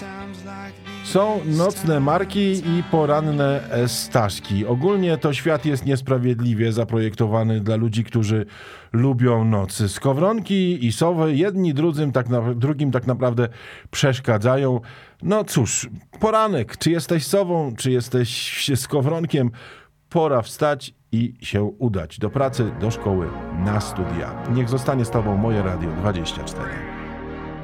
Są nocne marki i poranne staszki. Ogólnie to świat jest niesprawiedliwie zaprojektowany dla ludzi, którzy lubią nocy. Skowronki i sowy jedni drugim tak naprawdę przeszkadzają. No cóż, poranek. Czy jesteś sową, czy jesteś skowronkiem? Pora wstać i się udać do pracy, do szkoły, na studia. Niech zostanie z tobą moje Radio 24.